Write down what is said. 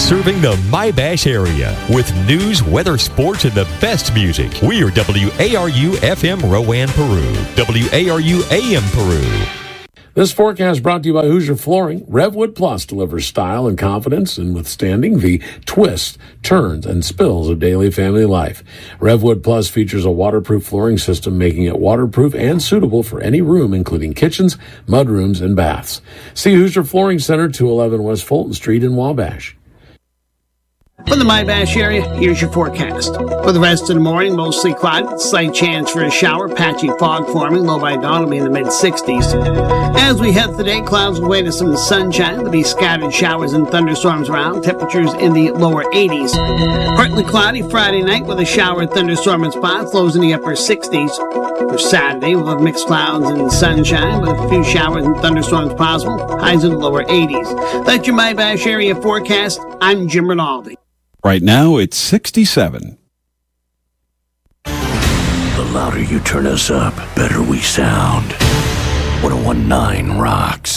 Serving the My-Bash area with news, weather, sports, and the best music. We are WARU FM Rowan, Peru. WARU AM Peru. This forecast brought to you by Hoosier Flooring. Revwood Plus delivers style and confidence in withstanding the twists, turns, and spills of daily family life. Revwood Plus features a waterproof flooring system, making it waterproof and suitable for any room, including kitchens, mudrooms, and baths. See Hoosier Flooring Center, 211 West Fulton Street in Wabash. For the My-Bash area, here's your forecast. For the rest of the morning, mostly cloudy, slight chance for a shower, patchy fog forming, low by dawn will be in the mid-60s. As we head today, clouds will way to some sunshine. There'll be scattered showers and thunderstorms around, temperatures in the lower 80s. Partly cloudy Friday night with a shower, thunderstorm in spots, lows in the upper 60s. For Saturday, we'll have mixed clouds and sunshine with a few showers and thunderstorms possible, highs in the lower 80s. That's your My-Bash area forecast. I'm Jim Rinaldi. Right now, it's 67. The louder you turn us up, better we sound. 101.9 rocks.